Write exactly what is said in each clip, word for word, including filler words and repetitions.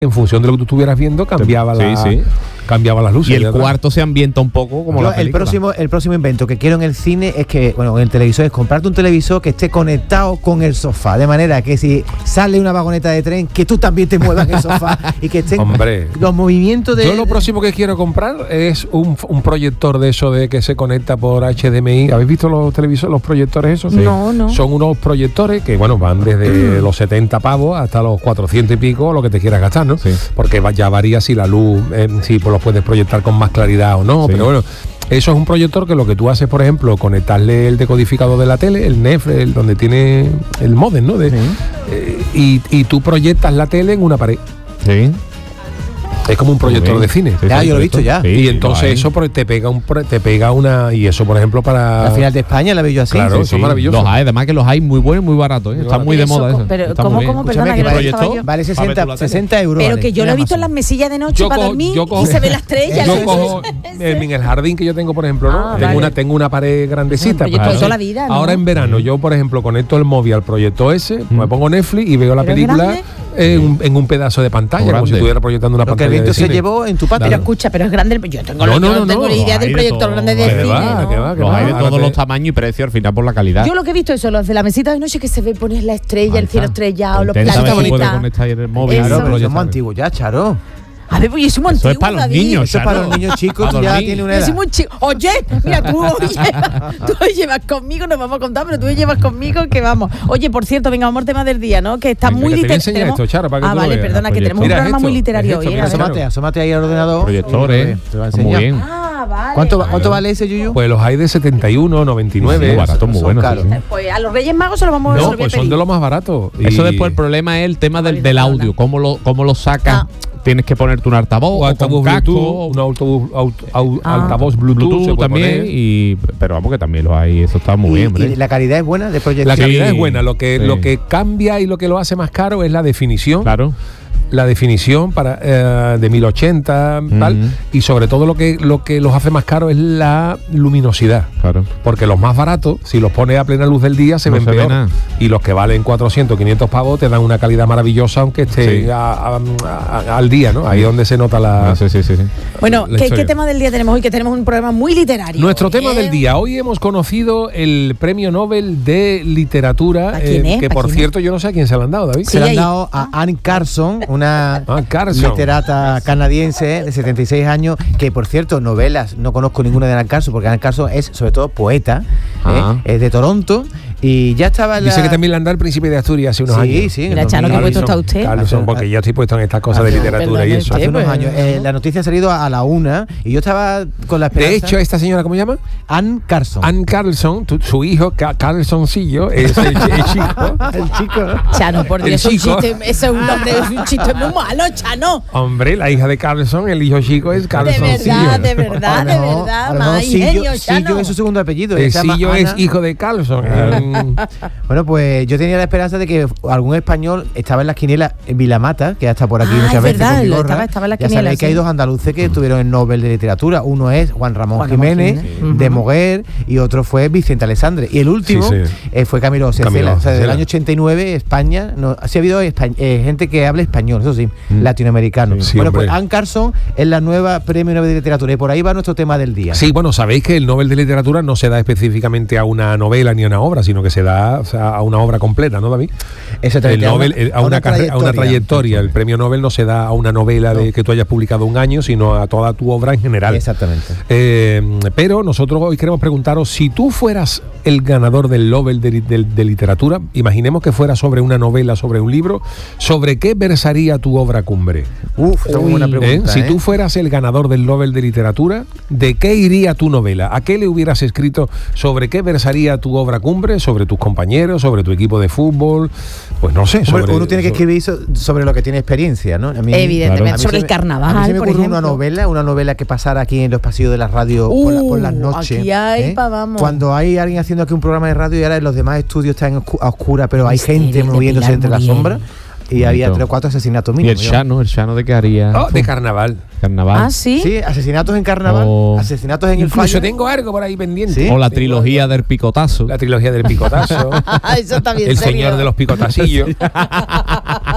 en función de lo que tú estuvieras viendo, cambiaba sí, la sí. cambiaba las luces. Y el cuarto se ambienta un poco como Yo, la película. el próximo el próximo invento que quiero en el cine es que, bueno, en el televisor, es comprarte un televisor que esté conectado con el sofá, de manera que si sale una vagoneta de tren, que tú también te muevas en el sofá y que estén Hombre. los movimientos de... Yo lo próximo que quiero comprar es un, un proyector de eso de que se conecta por H D M I. ¿Habéis visto los televisores, los proyectores esos? Sí. No, no. Son unos proyectores que, bueno, van desde los setenta pavos hasta los cuatrocientos y pico, lo que te quieras gastar, ¿no? Sí. Porque va- ya varía si la luz, eh, si pues, los puedes proyectar con más claridad o no, Sí. pero bueno. Eso es un proyector que lo que tú haces, por ejemplo, conectarle el decodificador de la tele, el N E F, el, donde tiene el módem, ¿no? De, Sí. eh, y, y tú proyectas la tele en una pared. Sí. Es como un proyector Muy de bien. cine. Sí, Ya, sí, yo lo he esto. visto ya. Sí, Y sí, entonces lo hay. eso pro- te pega un pro- te pega una y eso por ejemplo para La final de España la veo yo así. Claro, Sí, eso sí. es maravilloso. Los hay, además que los hay muy buenos y muy baratos, ¿eh? Muy Está barato. muy de Pero moda eso, eso. pero Está ¿cómo, muy bien. cómo? Escúchame, Perdona, que que no vale, estaba yo. vale Pa' ver sesenta, tú la tele. sesenta euros. Pero vale. que yo lo he En visto en las Amazon. mesillas de noche Yo para cojo- dormir yo cojo- y se ve la estrella. yo ¿no? cojo en, en el jardín que yo tengo, por ejemplo, ¿no? Ah, tengo vale. una tengo una pared grandecita. Un proyecto pues, de toda la vida, ¿no? Ahora en verano yo, por ejemplo, conecto el móvil al proyecto ese, Mm. me pongo Netflix y veo la ¿Pero es película grande? en un, en un pedazo de pantalla, como Grande. si estuviera proyectando una Lo que el pantalla de viento se cine. llevó en tu patio. Pero escucha, pero es grande. el- Yo tengo No, yo no, no no, tengo no, ni idea hay del de proyector todo. grande de Que cine. va, ¿no? que va, que Los va. hay de Ahora todos te- los tamaños y precios al final por la calidad. Yo lo que he visto es eso, los de la mesita de noche que se ve poner la estrella, Ahí el cielo está. estrellado, los Intenta ver si puede planetas. conectar ahí en el móvil. Eso. Claro, pero ya somos sabes. antiguos ya, Charo. A ver, pues yo soy muy Eso es antiguo, para los David. niños, Eso es para Charo. los niños chicos, A tú ya dormir. tienes una Yo edad. soy muy chico. Oye, mira, tú llevas, tú llevas conmigo, nos vamos a contar, pero tú llevas conmigo que vamos. Oye, por cierto, venga, vamos al tema del día, ¿no? Que está Venga, muy que te voy a enseñar literario. esto, Charo, para que Ah, tú lo vale, veas. perdona, que Proyector. tenemos un Mira, programa esto, muy literario es esto, hoy. mira, ¿eh? Charo. Asómate, asómate ahí al ordenador. Proyectores, Te va a está muy enseñar. bien. Ah, vale. ¿Cuánto, va- ¿Cuánto vale ese, Yuyu? Pues los hay de setenta y uno, noventa y nueve. Sí, barato, muy son bueno. caros. sí, sí. Pues a los Reyes Magos se los vamos a No, resolver. pues son de los más baratos. Eso Y- después el problema es el tema del, Vale, del habla. audio, cómo lo, cómo lo sacas. Ah. Tienes que ponerte un altavoz, o o altavoz con casco, Bluetooth, un autobús, aut- au- Ah. altavoz Bluetooth, Bluetooth se puede también, poner. y, pero vamos que también lo hay, eso está muy Y- bien, hombre. y la calidad es buena de proyección. La Sí, calidad es buena, lo que, sí. lo que cambia y lo que lo hace más caro es la definición. Claro. La definición para eh, de mil ochenta, tal, Ujú. y sobre todo lo que lo que los hace más caros es la luminosidad. Claro. Porque los más baratos, si los pones a plena luz del día, se No ven se ve peor. nada. Y los que valen cuatrocientos, quinientos pavos te dan una calidad maravillosa, aunque esté Sí. a- a- a- al día, ¿no? Ahí es donde se nota la... Ah, sí, sí, sí, sí. Bueno, la ¿qué, historia. ¿qué tema del día tenemos hoy? Que tenemos un programa muy literario. Nuestro tema ¿eh? del día. Hoy hemos conocido el Premio Nobel de Literatura, ¿A quién es? que ¿A por quién es? cierto yo no sé a quién se lo han dado, David. Sí, Se le han ahí. dado a Anne Carson, una Ah, Carson. literata canadiense de setenta y seis años, que por cierto, novelas, no conozco ninguna de Anne Carson, porque Anne Carson es sobre todo poeta, Ah. ¿eh? Es de Toronto, y ya estaba en la... Dice que también le han dado el Príncipe de Asturias hace unos Sí, años. sí. Mira, Chano, ¿qué Carlson- puesto está usted? Carlson, porque yo estoy puesto en estas cosas de Hace- literatura y perdone eso. Hace unos pues, años. Eh, la noticia ha salido a la una, y yo estaba con la esperanza... De hecho, esta señora, ¿cómo se llama? Anne Carson. Anne Carlson, tu- su hijo, Ca- Carlsoncillo, es el, chi- el chico. el chico. Chano, por El Dios, es un chico. chiste, ese es un nombre, es un chiste muy malo, Chano. Hombre, la hija de Carlson, el hijo chico es De Carlsoncillo. verdad, de verdad, A lo de mejor- verdad, a lo mejor más Sillo- ingenio, Sillo Chano. es su segundo apellido. El ella se llama Sillo es Ana. hijo de Carlson. Eh, Bueno, pues yo tenía la esperanza de que algún español estaba en las quinielas en Vilamata, que ya está por aquí Ah, muchas es veces. verdad, con Vigorra. estaba- estaba en las ya quinielas, sabéis que sí. hay dos andaluces que estuvieron en Nobel de Literatura. Uno es Juan Ramón Juan Ramón Jiménez, Jiménez. de Ujú. Moguer, y otro fue Vicente Alessandre. Y el último Sí, sí. eh, fue Camilo Cecela. Camilo O sea, desde el Cecela. año ochenta y nueve, España, no, sí ha habido espa- eh, gente que habla español, eso sí, Mm. latinoamericano. Sí, bueno, hombre. pues Anne Carson es la nueva Premio Nobel de Literatura, y por ahí va nuestro tema del día. Sí, bueno, sabéis que el Nobel de Literatura no se da específicamente a una novela ni a una obra, sino que se da, o sea, a una obra completa, ¿no, David? El Exactamente, a una- Nobel, el- a, a una una carre- a una trayectoria. trayectoria. El premio Nobel no se da a una novela de que tú hayas publicado un año, sino a toda tu obra en general. Exactamente. Eh, pero nosotros hoy queremos preguntaros, si tú fueras el ganador del Nobel de, li- de- de Literatura, imaginemos que fuera sobre una novela, sobre un libro, ¿sobre qué versaría tu obra cumbre? Uf, esa es una buena ¿Eh? pregunta. Si ¿eh? tú fueras el ganador del Nobel de Literatura, ¿de qué iría tu novela? ¿A qué le hubieras escrito? ¿Sobre qué versaría tu obra cumbre? ¿Sobre tus compañeros? ¿Sobre tu equipo de fútbol? Pues no sé. Hombre, sobre- uno tiene que so- escribir so- sobre lo que tiene experiencia, ¿no? A mí- Evidentemente, a mí sobre se el me- carnaval, A mí se me por ocurre una ejemplo. novela, una novela que pasara aquí en los pasillos de la radio por, la- por las Uh, noches. aquí hay ¿eh? pa' vamos. Cuando hay alguien haciendo aquí un programa de radio y ahora en los demás estudios están oscu- a oscuras, pero hay Misterio gente de moviéndose Pilar entre las Muriel. sombras. Y había Bonito. tres o cuatro asesinatos Y mínimo. el Shano, el Shano de qué haría. Oh, de carnaval. Carnaval. Ah, sí. Sí, asesinatos en carnaval, O- asesinatos en el Incluso fallo. tengo algo por ahí pendiente. Sí. O la Tengo trilogía algo. del picotazo. La trilogía del picotazo. Eso está bien El serio. señor de los picotacillos.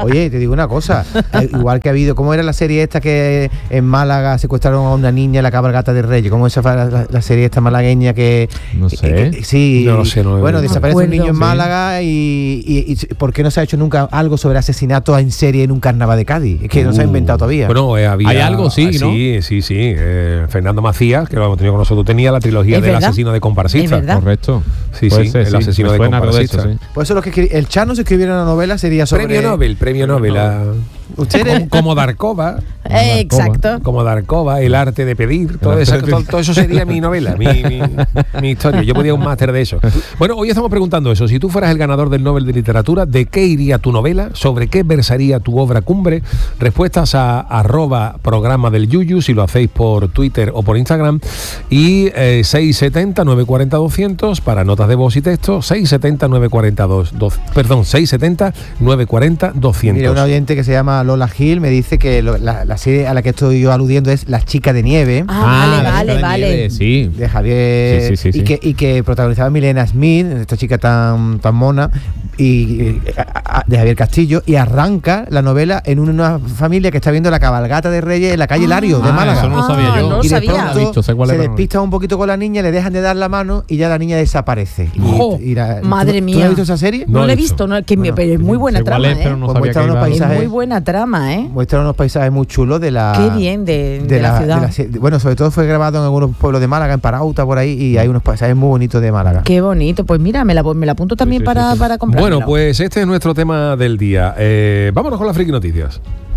Oye, te digo una cosa, eh, igual que ha habido, ¿cómo era la serie esta que en Málaga secuestraron a una niña en la cabalgata de Reyes? ¿Cómo esa fue la, la, la serie esta malagueña que... No sé. que- que- sí, No lo sé, no lo he bueno, visto. desaparece un niño en Sí. Málaga y, y, y ¿por qué no se ha hecho nunca algo sobre asesinato en serie en un carnaval de Cádiz? Es que no se ha Uh. inventado todavía. Bueno, eh, había, Hay algo, sí, ¿no? Sí, sí, sí. Eh, Fernando Macías, que lo hemos tenido con nosotros, tenía la trilogía ¿Es del verdad? asesino de ¿Es comparsista. verdad? Correcto. Sí, Puede sí, ser, el asesino Me de suena algo de comparsista. eso, sí. Por eso los que escri- el Chano si escribiera una novela sería sobre... Premio Nobel, premio Nobel. a- Ustedes... como, como Darkova, Eh, exacto. como Darkova, el arte de pedir, todo arte eso, de todo, pedir. todo eso sería mi novela, mi, mi, mi historia. Yo podía un máster de eso. Bueno, hoy estamos preguntando eso. Si tú fueras el ganador del Nobel de Literatura, ¿de qué iría tu novela? ¿Sobre qué versaría tu obra cumbre? Respuestas a arroba programa del Yuyu, si lo hacéis por Twitter o por Instagram. Y eh, seis setenta, nueve cuarenta, doscientos para notas de voz y texto. seis setenta, nueve cuarenta, dos, dos, perdón, seis setenta, nueve cuarenta, doscientos. Mira, un oyente que se llama Lola Gil me dice que lo- la, la serie a la que estoy yo aludiendo es Las chicas de nieve, Ah, vale, la vale, chica de vale. nieve, Sí. de Javier, Sí, sí, sí, y, sí. Que, y que protagonizaba Milena Smith, esta chica tan, tan mona, y, y- a- a- de Javier Castillo, y arranca la novela en una familia que está viendo la cabalgata de Reyes en la calle Lario de Ah, Málaga. eso no lo sabía Ah, yo. no lo y de sabía. pronto Lo he visto, sé cuál se era, no lo he despista un poquito con la niña, le dejan de dar la mano y ya la niña desaparece. Y- ¡Jo! y la- Madre ¿tú- ¿Tú mía. no has visto esa serie? No No, lo lo he he visto. visto, no, que me- Bueno, pero es muy buena Sé cuál trama, es, pero ¿eh? no Pues sabía muestra que unos iba- Es paisajes. muy buena trama, ¿eh? Muestra unos paisajes muy chulos de la... Qué bien, de, de la, ciudad. de la se- bueno, sobre todo fue grabado en algunos pueblos de Málaga, en Parauta, por ahí, y hay unos paisajes muy bonitos de Málaga. Qué bonito. Pues mira, me la, me la apunto también sí, para, sí, sí. para comprarla. Bueno, pues este es nuestro tema del día. Eh, vámonos con las friki noticias.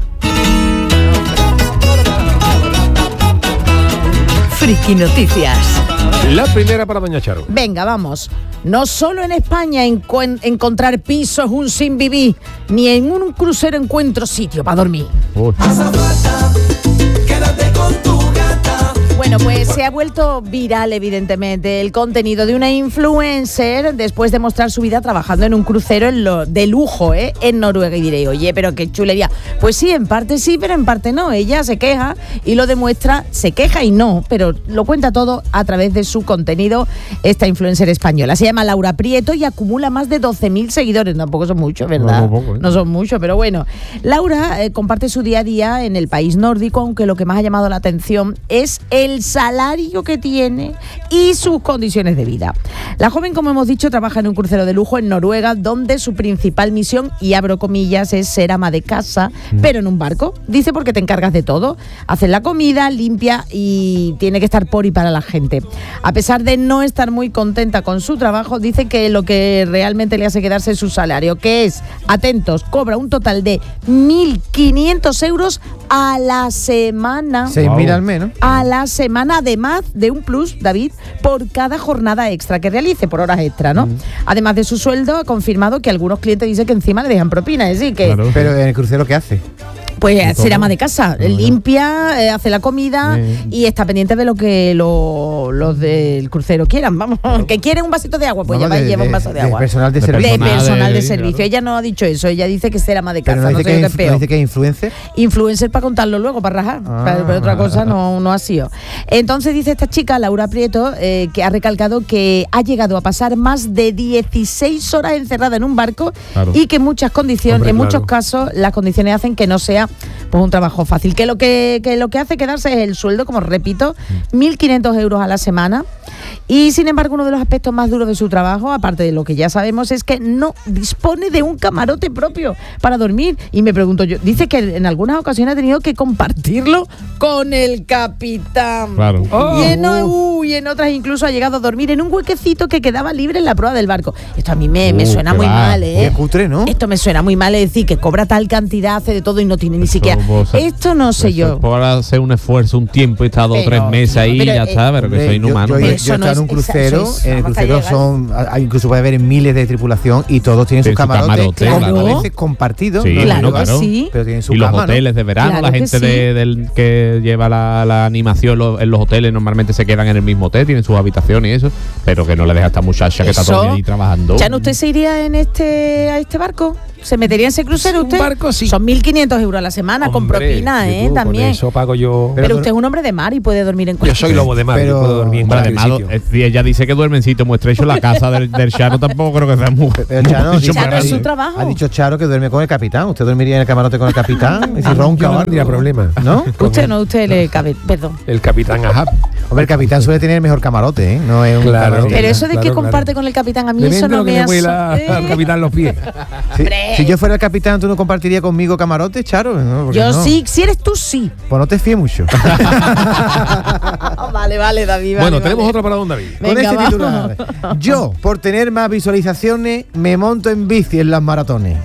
Friki Noticias. La primera para Doña Charo. Venga, vamos. No solo en España encu- encontrar piso es un sin vivir, ni en un crucero encuentro sitio para dormir. Uy. Bueno, pues se ha vuelto viral, evidentemente, el contenido de una influencer después de mostrar su vida trabajando en un crucero en lo, de lujo, ¿eh? En Noruega. Y diré, oye, pero qué chulería. Pues sí, en parte sí, pero en parte no. Ella se queja y lo demuestra, se queja y no, pero lo cuenta todo a través de su contenido, esta influencer española. Se llama Laura Prieto y acumula más de doce mil seguidores. Tampoco son muchos, ¿verdad? No, no, poco, ¿eh? No son muchos, pero bueno. Laura eh, comparte su día a día en el país nórdico, aunque lo que más ha llamado la atención es el salario que tiene y sus condiciones de vida. La joven, como hemos dicho, trabaja en un crucero de lujo en Noruega, donde su principal misión, y abro comillas, es ser ama de casa, Mm. pero en un barco. Dice porque te encargas de todo. Haces la comida, limpia y tiene que estar por y para la gente. A pesar de no estar muy contenta con su trabajo, dice que lo que realmente le hace quedarse es su salario, que es, atentos, cobra un total de mil quinientos euros a la semana. Seis mil Wow. al menos. A la semana, además de un plus, David, por cada jornada extra que realice, por horas extra, ¿no? Además de su sueldo, ha confirmado que algunos clientes dicen que encima le dejan propina, es decir, que Claro. Pero en el crucero, ¿qué hace? pues ¿Y ser cómo? ama de casa, limpia, eh, hace la comida Bien. y está pendiente de lo que lo- los del crucero quieran. Vamos, que quieren un vasito de agua, pues Vamos, lleva, de- lleva un de- vaso de, de agua. personal de De servicio. De personal personal de de- servicio. claro. Ella no ha dicho eso, ella dice que ser ama de casa, Pero no no dice, sé que, yo qué es inf- no peor. dice que es influencer. Influencer para contarlo luego, para rajar. Ah. Pero, pero otra cosa no, no ha sido. Entonces dice esta chica, Laura Prieto, eh, que ha recalcado que ha llegado a pasar más de dieciséis horas encerrada en un barco Claro. y que en muchas condiciones, Hombre, en claro. muchos casos, las condiciones hacen que no sea pues un trabajo fácil. Que lo que, que lo que hace quedarse es el sueldo, como repito, mil quinientos euros a la semana. Y sin embargo, uno de los aspectos más duros de su trabajo, aparte de lo que ya sabemos, es que no dispone de un camarote propio para dormir. Y me pregunto yo, dice que en algunas ocasiones ha tenido que compartirlo con el capitán. Claro. Y, en, uh, y en otras incluso ha llegado a dormir en un huequecito que quedaba libre en la proa del barco. Esto a mí me, me Uh, suena qué muy va. mal, Qué ¿eh? cutre, ¿no? Esto me suena muy mal, es decir, que cobra tal cantidad, hace de todo y no tiene ni Eso, siquiera. pues, Esto no sé eso yo. es por hacer un esfuerzo, un tiempo y estar dos o Pero, tres meses ahí y pero, ya eh, está, pero que Hombre, soy inhumano. Yo, yo, hombre. yo Eso he no estado es- en un eso crucero, es- en el hasta crucero llegar. son, a- incluso puede haber miles de tripulación y todos tienen sus Tienen su camarotes, camarote, como claro. a veces compartidos. Sí, ¿no? Claro bueno, que claro. sí. Pero tienen su Y los cama, ¿no? hoteles de verano, Claro la que gente sí. de- del que lleva la, la animación lo- en los hoteles normalmente se quedan en el mismo hotel, tienen sus habitaciones y eso, pero que no le deja a esta muchacha que está Eso. todo el día ahí trabajando. ¿Ya no usted se iría en este a este barco? ¿Se metería en ese crucero Un usted? barco, sí. Son mil quinientos euros a la semana con Hombre, propina, que ¿eh? tú, También. Con eso pago yo. Pero, Pero- usted es un hombre de mar y puede dormir en Yo cualquier soy lobo de mar, Pero- yo puedo dormir en Hombre, cualquier además, sitio. es decir, ella dice que duerme en sitio muy estrecho. La casa del, del Chano tampoco creo que sea muy. Pero Chano, mucho dice- más Chano es su grande. trabajo. Ha dicho Charo que duerme con el capitán. ¿Usted dormiría en el camarote con el capitán? Y si ronca Yo o no algo. tendría problema. ¿No? Usted no, usted le cabe, perdón. El capitán Ahab. Hombre, el capitán suele tener el mejor camarote, ¿eh? No es un Claro. camarote. Pero eso de claro, que claro. comparte con el capitán, a mí Depende eso de no lo que me le hace. huela al capitán los pies. Si, Hombre. si yo fuera el capitán, ¿tú no compartirías conmigo camarote, Charo? No, porque Yo no. sí, si eres tú, sí. Pues no te fíes mucho. vale, vale, David. Bueno, vale, tenemos vale. otro para don David. Con Venga, este vamos. titular. Yo, por tener más visualizaciones, me monto en bici en las maratones.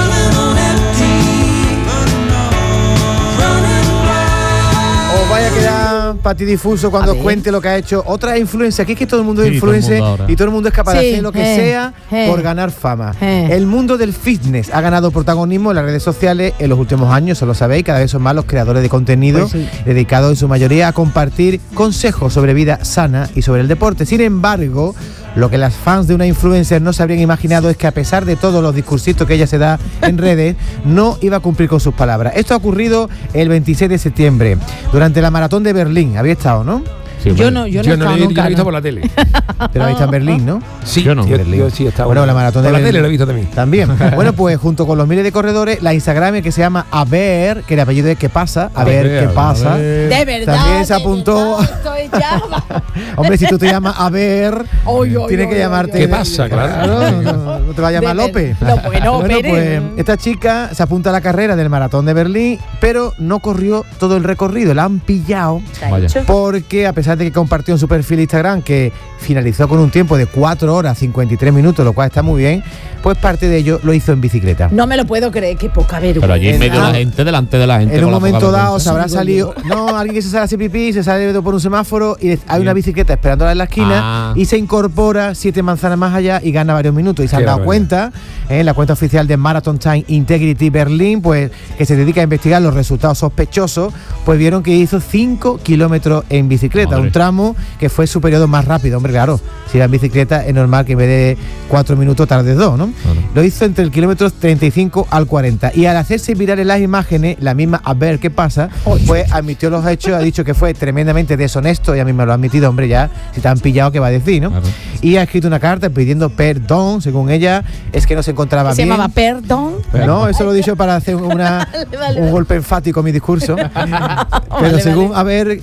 Os vaya a quedar patidifuso cuando A os ver. cuente lo que ha hecho otra influencer. Aquí es que todo el mundo es Sí, todo el influencer mundo ahora. y todo el mundo es capaz de Sí, hacer lo que eh, sea eh. por ganar fama. Eh. El mundo del fitness ha ganado protagonismo en las redes sociales en los últimos años, eso lo sabéis, cada vez son más los creadores de contenido Pues sí. dedicados en su mayoría a compartir consejos sobre vida sana y sobre el deporte. Sin embargo, lo que las fans de una influencer no se habrían imaginado es que a pesar de todos los discursitos que ella se da en redes, no iba a cumplir con sus palabras. Esto ha ocurrido el veintiséis de septiembre, durante la maratón de Berlín. Había estado, ¿no? Sí, Yo bueno. no, yo no, Yo he no estado lo he, yo nunca, lo he visto no. por la tele. Te lo has visto en Berlín, ¿no? Sí, Yo no. yo, Berlín. yo sí estaba. Bueno, la maratón de por la Berlín. tele lo he visto también. También. Bueno, pues junto con los miles de corredores, la Instagram que se llama A Ver, que el apellido es ¿Qué pasa? A, A ver, ver, qué a pasa. ver. De verdad. También se de apuntó- verdad, esto es ya- Hombre, si tú te llamas A Ver, Oy, oy, tienes oy, que oy, llamarte. oy. ¿Qué pasa? Claro. no, no, no te va a llamar De ver- López. No, bueno, Bueno, espere. pues esta chica se apunta a la carrera del maratón de Berlín, pero no corrió todo el recorrido. La han pillado ¿Qué ha Vaya. hecho? porque, a pesar de que compartió en su perfil Instagram que finalizó con un tiempo de cuatro horas cincuenta y tres minutos, lo cual está muy bien, pues parte de ello lo hizo en bicicleta. No me lo puedo creer, qué poca vergüenza. Pero allí en medio de Ah. la gente, delante de la gente. En un con la momento poca dado vergüenza. se habrá Digo salido, no, alguien que se sale a hacer pipí, se sale por un semáforo y hay una bicicleta esperándola en la esquina Ah. y se incorpora siete manzanas más allá y gana varios minutos. Y se han Qué dado barbaridad. cuenta, en la cuenta oficial de Marathon Time Integrity Berlín, pues que se dedica a investigar los resultados sospechosos, pues vieron que hizo cinco kilómetros en bicicleta, Madre. un tramo que fue su periodo más rápido. Hombre, claro, si va en bicicleta es normal que en vez de cuatro minutos tardes dos, ¿no? Claro. Lo hizo entre el kilómetro treinta y cinco al cuarenta. Y al hacerse viral en las imágenes, la misma A Ver qué pasa, pues admitió los hechos, ha dicho que fue tremendamente deshonesto, y a mí me lo ha admitido, hombre, ya, si te han pillado, ¿qué va a decir, no? Claro. Y ha escrito una carta pidiendo perdón, según ella, es que no se encontraba Se bien. llamaba Perdón. No, eso lo he dicho para hacer una, Vale, vale, un vale. golpe enfático a mi discurso. Pero Vale, según vale. A Ver,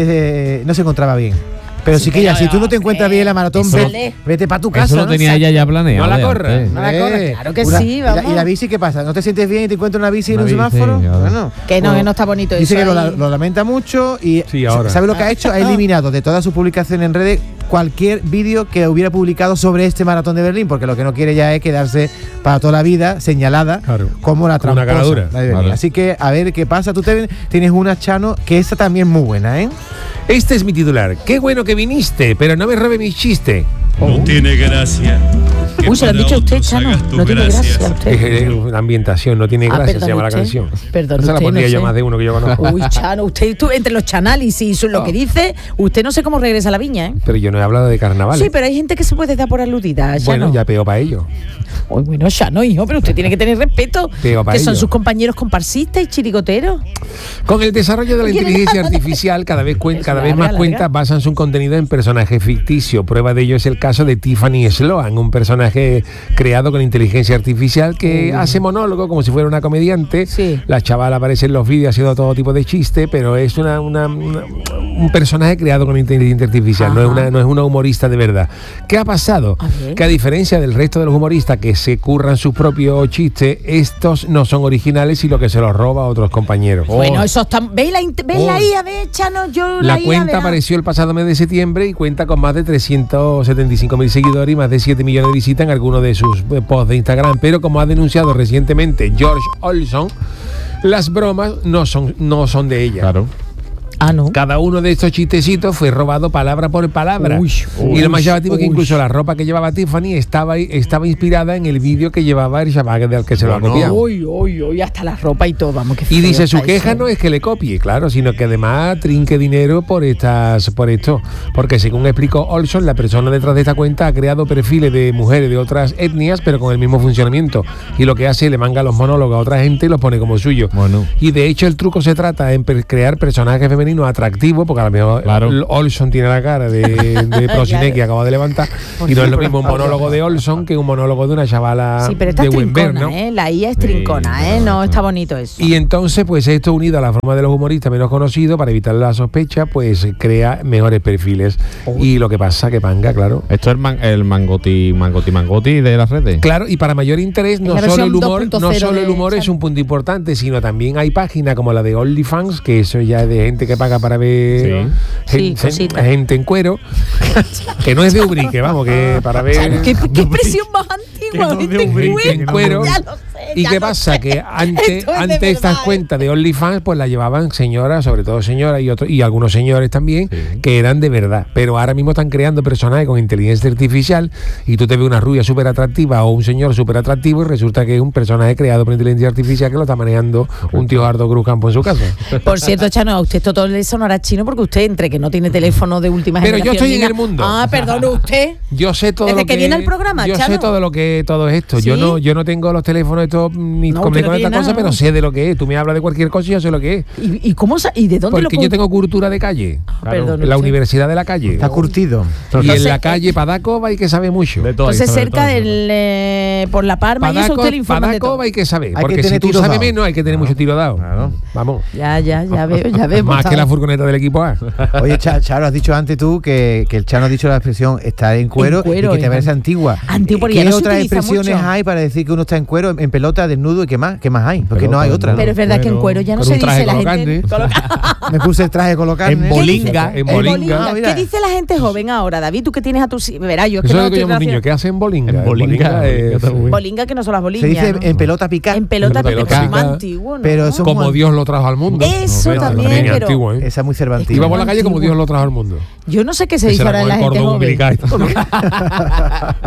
de, no se encontraba bien. Pero Sí, sí que ya, pero, si tú no te encuentras hombre, bien en la maratón, eso- ve- vete para tu casa. Eso lo ¿no? tenía ella ya planeado. No la de corra. antes. No la corra, Eh, claro que una- sí, ¿y la, vamos. ¿Y la bici qué pasa? ¿No te sientes bien y te encuentras una bici Una en un bici, semáforo? ya. Bueno, Que no, pues, que no está bonito dice eso que lo, ahí. lo lamenta mucho y Sí, ahora. ¿sabe lo que ha hecho? Ha eliminado de todas sus publicaciones en redes cualquier vídeo que hubiera publicado sobre este maratón de Berlín, porque lo que no quiere ya es quedarse para toda la vida señalada Claro. como la Con una tramposa. caradura. la de Berlín. Vale. Así que a ver qué pasa. Tú te- tienes una, Chano, que esta también es muy buena, ¿eh? Este es mi titular. Qué bueno que viniste, pero no me robe mi chiste. No tiene gracia. que Uy, se lo han para dicho a usted, otros Chano. hagas tu No tiene gracia usted. Es la ambientación, no tiene Ah, gracia, perdón, se llama la usted. canción. Perdón, Esa la usted, pondría no yo sé. más de uno que yo conozco. Uy, Chano, usted tú, entre los chanálisis y su- lo que dice, usted no sé cómo regresa a la viña, ¿eh? Pero yo no he hablado de carnaval. Sí, pero hay gente que se puede dar por aludida, Chano. Bueno, ya pego para ello. Uy, bueno, Chano, hijo, pero usted tiene que tener respeto. Pego pa' Que son ello. sus compañeros comparsistas y chirigoteros. Con el desarrollo de la ¿Quién inteligencia artificial, cada vez, cuen- Es cada vez larga, más larga. cuentas basan su contenido en personajes ficticios. Prueba de ello es el caso de Tiffany Sloan, un personaje creado con inteligencia artificial que hace monólogo como si fuera una comediante. Sí. La chavala aparece en los vídeos haciendo todo tipo de chiste, pero es una, una- una- un personaje creado con inteligencia artificial, no es, Ajá. una, no es una humorista de verdad. ¿Qué ha pasado? A ver. Que a diferencia del resto de los humoristas que se curran sus propios chistes, estos no son originales y lo que se los roba a otros compañeros. Bueno, eso está. ¿Veis la, int- veis Oh. la I A, ve, Chano? Yo La la, I A, cuenta verá. apareció el pasado mes de septiembre y cuenta con más de trescientos setenta y cinco mil seguidores y más de siete millones de visitas en algunos de sus eh, posts de Instagram. Pero como ha denunciado recientemente George Olson, las bromas no son, no son de ella. Claro. Ah, no. Cada uno de estos chistecitos fue robado palabra por palabra. Uy, y lo más llamativo es que uy. incluso la ropa que llevaba Tiffany estaba, estaba inspirada en el vídeo que llevaba el chaval del que se lo ha Bueno. copiado. Uy, uy, uy, hasta la ropa y todo, vamos, que Y feo dice, su está queja eso. no es que le copie, claro, sino que además trinque dinero por estas, por esto. Porque según explicó Olson, la persona detrás de esta cuenta ha creado perfiles de mujeres de otras etnias, pero con el mismo funcionamiento. Y lo que hace es le manga los monólogos a otra gente y los pone como suyo. Bueno. Y de hecho el truco se trata en per- crear personajes femeninos atractivos, porque a lo mejor Claro. Olson tiene la cara de, de Prosiné que acaba de levantar, y no es lo mismo un monólogo de Olson que un monólogo de una chavala Sí, pero esta de es Wimber, trincona, ¿no? ¿eh? La I A es Sí, trincona, ¿eh? No está bonito eso. Y entonces, pues esto unido a la forma de los humoristas menos conocidos, para evitar la sospecha, pues crea mejores perfiles. Y lo que pasa que Panga, claro. Esto es el, man- el mangoti, mangoti, mangoti de las redes. Claro, y para mayor interés, no la solo el versión humor, no dos punto cero solo el de humor es Chan. un punto importante, sino también hay páginas como la de OnlyFans, que eso ya es de gente que paga para ver Sí. Sí, gen- cositas. gente en cuero, que no es de Ubrique, vamos, que para ver Claro, ¿Qué, qué expresión más antigua? Que no ¿viste? de un brinque, en cuero. Ya lo sé, ¿Y ya qué lo pasa? sé. Que antes, Esto es de antes estas verdad, ¿eh? cuentas de OnlyFans pues las llevaban señoras, sobre todo señoras y otros y algunos señores también, Sí. que eran de verdad. Pero ahora mismo están creando personajes con inteligencia artificial y tú te ves una rubia súper atractiva o un señor súper atractivo y resulta que es un personaje creado por inteligencia artificial que lo está manejando un tío Ardo Cruz Campo en su casa. Por cierto, Chano, a usted todo le sonará chino porque usted, entre que no tiene teléfono de última Pero yo generación. estoy ni en el nada- mundo. Ah, perdón, usted. Yo sé todo Desde lo que que viene al programa, yo Chano. sé todo lo que todo esto. Yo ¿Sí? no yo no tengo los teléfonos estos ni No, con, usted ni no con tiene esta cosa, nada, pero ¿no? sé de lo que es. Tú me hablas de cualquier cosa y yo sé lo que es. ¿Y, y cómo sa- y de dónde Porque lo yo tengo cultura de calle. Ah, perdón, En la usted. Universidad de la Calle. Está curtido. Y Entonces, en la eh, calle Padaco hay que saber mucho. De todo, Entonces, sobre cerca todo. del. eh, por la Parma y eso Padaco, usted le informa de Padaco todo. hay que saber. Hay que Porque si tener tú tiro sabes dado. menos, hay que tener mucho tiro dado. Claro. Vamos. Ya, ya, ya veo, ya veo. Más que la furgoneta del equipo A. Oye, Cha- Charo, has dicho antes tú que, que el Chano ha dicho la expresión estar en cuero, En cuero, y que te en- parece antigua. Antiguo, porque ¿Qué ya no se otras utiliza expresiones mucho. hay para decir que uno está en cuero, en, en pelota, desnudo y qué más? ¿Qué más hay? Porque Pelota, no hay otra. ¿no? Pero es verdad que en cuero ya no Con se un traje dice la color gente. carne. Me puse el traje con lo carne. En ¿Qué bolinga, dice? en En bolinga. Ah, mira. ¿Qué dice la gente joven ahora, David? Tú que tienes a tus. Verá, yo es que Eso no es lo que estoy llamo un niño. relacionada- ¿Qué hacen bolinga? En bolinga, es- está muy bien. Bolinga, que no son las Se bolingas. dice ¿no? en pelota picar. En pelota, En pero pelota eso es más pica. antiguo, ¿no? Pero eso- Como muy- Dios lo trajo al mundo. Eso No, también, también es pero- antiguo, ¿eh? Esa es muy Iba cervantina. por la calle como antiguo. Dios lo trajo al mundo. Yo no sé qué se Que dice se ahora la en la con el gente cordón joven. umbilical y todo.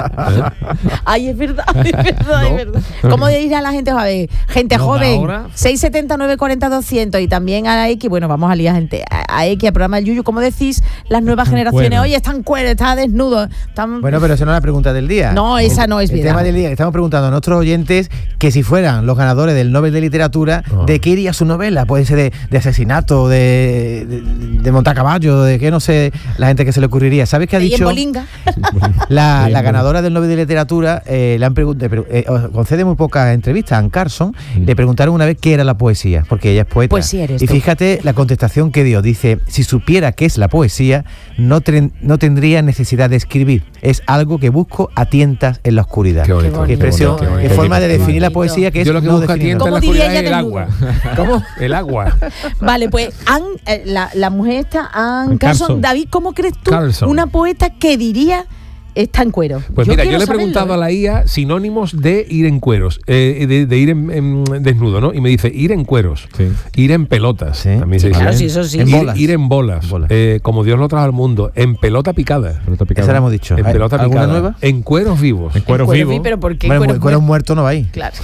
Ay, es verdad, es verdad, es verdad. ¿Cómo dirá la gente joven? Gente No, joven, ahora. seis setenta, nueve cuarenta, doscientos y también a la X, bueno, vamos a liar gente, a, a X, al programa del Yuyu, ¿cómo decís las nuevas generaciones? cuero. Oye, están cuero, está desnudo. Están... Bueno, pero esa no es la pregunta del día. No, esa no es El verdad. tema del día, estamos preguntando a nuestros oyentes que si fueran los ganadores del Nobel de Literatura, Ah. ¿de qué iría su novela? Puede ser de, de asesinato, de, de, de montar caballo, de qué no sé, la gente que se le ocurriría. ¿Sabes qué ha Y en dicho? bolinga. La, Sí, la en ganadora del Nobel de Literatura eh, le han preguntado, eh, concede muy pocas entrevistas a Anne Carson, le preguntaron una vez qué era la poesía, porque ella es poeta. Poesía eres y tú. fíjate la contestación que dio. Dice, si supiera qué es la poesía, no, tren- no tendría necesidad de escribir. Es algo que busco a tientas en la oscuridad. Qué bonito. Qué expresión, Qué bonito. qué forma de Qué definir la bonito. poesía que es Yo lo que no busco a definiendo. tienta en la ¿Cómo diría oscuridad es ella el desnudo? agua. ¿Cómo? El agua. Vale, pues Anne, eh, la, la mujer esta, Anne Anne Carson. Carson. David, ¿cómo crees tú Carson. una poeta que diría está en cuero? Pues mira, yo quiero le he saberlo, preguntado ¿eh? a la I A sinónimos de ir en cueros, eh, de, de ir en, en desnudo, ¿no? Y me dice ir en cueros, Sí. ir en pelotas, Sí. también se Sí, dice. claro, sí, eso sí. En Ir, bolas. ir en bolas, Bolas. eh, como Dios lo trajo al mundo, en pelota picada, Pelota picada. Esa la hemos dicho. en ¿Hay pelota ¿Alguna picada, nueva? en cueros vivos, En cuero Cuero, vivo. pero ¿por qué Bueno, cuero, cuero muerto? muerto no va ahí. Claro.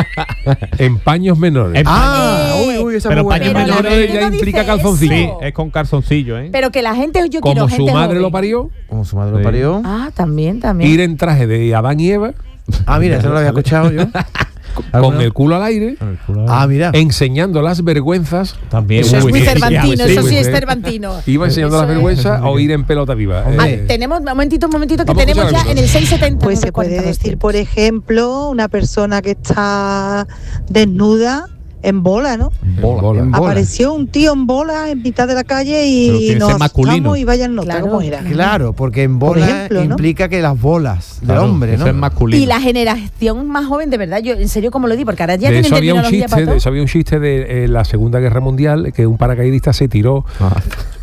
en paños menores. En- Ah, Eh, uy, uy, esa es pero muy buena. paños Pero la menores gente ya no implica dice calzoncillo. Sí, eso. es con calzoncillo, ¿eh? Pero que la gente, yo quiero Como su gente madre joven. lo parió, Como su madre lo Sí. parió. Ah, también, también. ir en traje de Adán y Eva, Ah, mira, eso no lo había escuchado yo. con ¿Alguna? el culo al aire, Ah, mira. enseñando las vergüenzas. También. Eso es Uy, muy sí, cervantino, sí, eso sí, sí es sí. cervantino. Iba enseñando Eso las es. vergüenzas o ir en pelota viva. Ah, Eh, tenemos, un momentito, un momentito, que Vamos a tenemos escuchar ya en algunos. el seis setenta. Pues se puede decir, por ejemplo, una persona que está desnuda en bola, ¿no? bola. bola. Apareció un tío en bola en mitad de la calle Pero y tiene que nos ser masculino. asustamos y vaya nota, Claro. ¿cómo era? Claro, porque en Por bola ejemplo, ¿no? implica que las bolas del Claro, hombre, eso ¿no? es masculino. Y la generación más joven, de verdad, yo en serio como lo di, porque ahora ya De tienen eso había un terminología chiste, para de todo. eso había un chiste de eh, la Segunda Guerra Mundial, que un paracaidista se tiró Ah.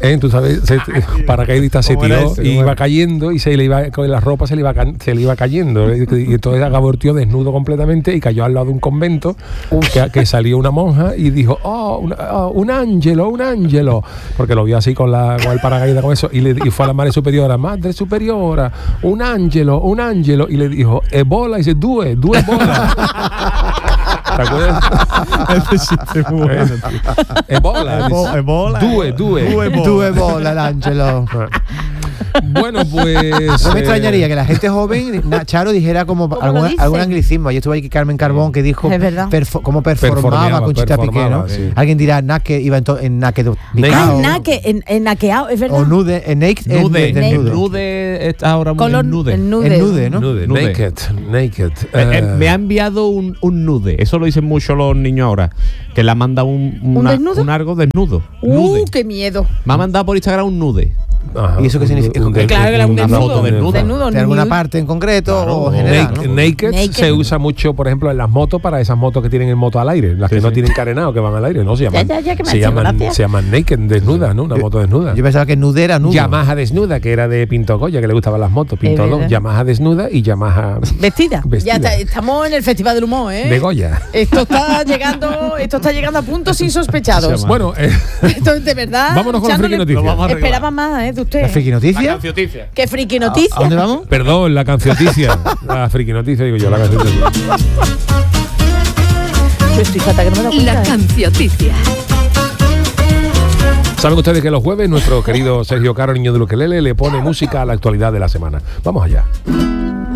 Eh, tú sabes, se, paracaidista se ¿Cómo era tiró eso? y ¿Cómo iba era? cayendo y se le iba con la ropa se le iba ca- se le iba cayendo y, y entonces acabó el tío desnudo completamente y cayó al lado de un convento que, que salió una monja y dijo oh, un, oh, un ángelo, un ángelo, porque lo vio así con la con el paracaídas con eso y, le, y fue a la madre superiora, madre superiora, un ángelo, un ángelo, y le dijo Ebola, y dice due, due bola. ¿Te acuerdas? Ese chiste es muy bueno, tío. Ebola. Ebo- dice, Ebola. Due, due. Due bola. Due bola, el Ángelo. Bueno, pues. No me eh, extrañaría que la gente joven, na- Charo, dijera como ¿Cómo algún, lo dice? algún anglicismo. Yo estuve aquí Carmen Carbón que dijo Es verdad. perfo- cómo performaba Performeaba, Conchita Piqué, ¿no? performaba, sí. Alguien dirá naque, iba en, to- en naque Ah, picao, en naque, en, en naqueado, es verdad. o nude, en naked, en Nude, de- el desnudo. nude está ahora muy Color en nude. el nude. En nude, ¿no? Nude, Nude. naked, naked. Eh, eh, eh, me ha enviado un, un nude. Eso lo dicen mucho los niños ahora. Que le ha mandado un, una- desnudo? un algo desnudo. Uh, Nude. qué miedo. Me ha mandado por Instagram un nude. ajá, ¿Y eso qué un- significa? un- Claro Claro que era un una desnudo. foto desnuda. desnudo De alguna nude. parte en concreto Claro, o o general, Naked, ¿no? naked Naked. se usa mucho, por ejemplo, en las motos para esas motos que tienen el moto al aire, las Sí, que no sí. tienen carenado, que van al aire, no se llaman. Ya, ya, ya, que me se, ha hecho llaman gracia. se llaman naked, desnuda, ¿no? Una moto desnuda. Yo pensaba que nude era nudo. Yamaha desnuda, que era de Pinto Goya, que le gustaban las motos. Pinto Es dos, verdad. Yamaha desnuda y Yamaha Vestida. Vestida. Ya está, estamos en el Festival del Humor, ¿eh? de Goya. Esto está llegando, esto está llegando a puntos insospechados. Bueno, eh, Esto es de verdad. vámonos con la Chano, friki le- noticia. Lo vamos a Esperaba más, ¿eh? De usted. ¿La friki noticia? ¿Qué friki noticia? ¿A dónde vamos? Perdón, la cancioticia. La friki noticia, digo yo, la cancioticia. Yo estoy fatal, que no me lo La cuenta, ¿eh? cancioticia. Saben ustedes que los jueves nuestro querido Sergio Caro, niño de Ukelele, le pone música a la actualidad de la semana. Vamos allá.